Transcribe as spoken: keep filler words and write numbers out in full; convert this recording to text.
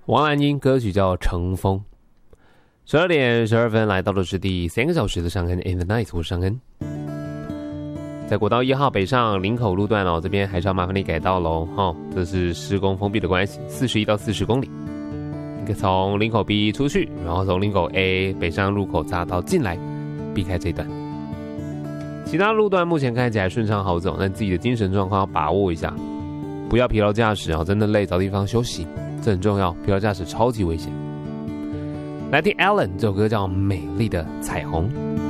王蓝英歌曲叫《乘风》。十二点十二分，来到的是第三个小时的上恩 In the Night， 我是上恩。在国道一号北上林口路段哦，这边还是要麻烦你改道喽哈，这是施工封闭的关系，四十一到四十公里。你可以从林口 B 出去，然后从林口 A 北上入口匝道进来，避开这段。其他路段目前看起来顺畅好走，但自己的精神状况要把握一下，不要疲劳驾驶哦，真的累找地方休息，这很重要。疲劳驾驶超级危险。来听 Alan 这首歌叫《美丽的彩虹》。